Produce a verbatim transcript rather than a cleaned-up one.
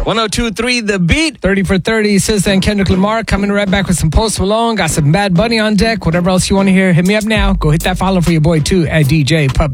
one oh two point three The Beat. thirty for thirty, S Z A and Kendrick Lamar coming right back with some Post Malone. Got some Bad Bunny on deck. Whatever else you want to hear, hit me up now. Go hit that follow for your boy too at D J Puppy.